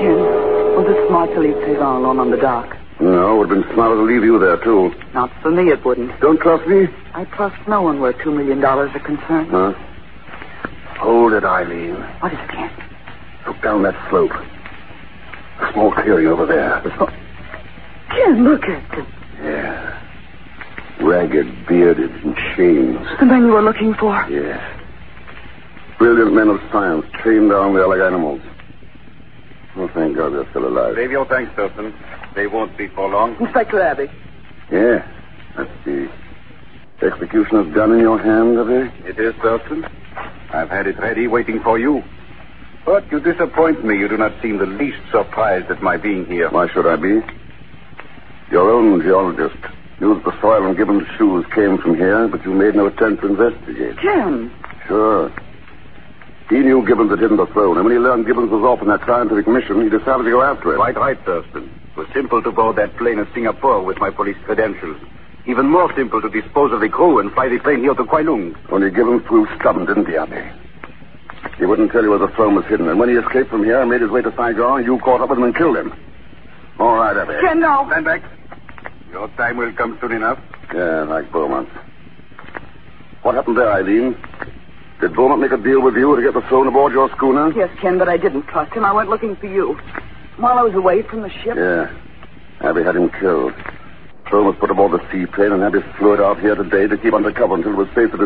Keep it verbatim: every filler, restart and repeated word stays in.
Ken, was it smart to leave Cesar alone on the dock? No, it would have been smarter to leave you there, too. Not for me, it wouldn't. Don't trust me? I trust no one where two million dollars are concerned. Huh? Hold it, Eileen. What is it, Ken? Look down that slope. A small clearing over there. Oh. Ken, look at them. Yeah. Ragged, bearded, in chains. The men you were looking for? Yes. Brilliant men of science, trained down there like animals. Oh, thank God they're still alive. Save your thanks, Thurston. They won't be for long. Inspector Abbey. Yeah. That's the executioner's gun in your hand, Abbey? It is, Thurston. I've had it ready, waiting for you. But you disappoint me. You do not seem the least surprised at my being here. Why should I be? Your own geologist knew that the soil in Gibbons' shoes came from here, but you made no attempt to investigate. Ken. Sure. He knew Gibbons had hidden the throne, and when he learned Gibbons was off on that scientific mission, he decided to go after it. Quite right, Thurston. It was simple to board that plane in Singapore with my police credentials. Even more simple to dispose of the crew and fly the plane here to Kuai Lung. Only Gibbons proved stubborn, didn't he, Abbey? He wouldn't tell you where the throne was hidden, and when he escaped from here and made his way to Saigon, you caught up with him and killed him. All right, Abbey. Ken, no. Stand back. Your time will come soon enough. Yeah, like Beaumont. What happened there, Eileen? Did Beaumont make a deal with you to get the throne aboard your schooner? Yes, Ken, but I didn't trust him. I went looking for you. While I was away from the ship... Yeah. Abbey had him killed. Throne was put aboard the seaplane, and Abbey flew it out here today to keep under cover until it was safe to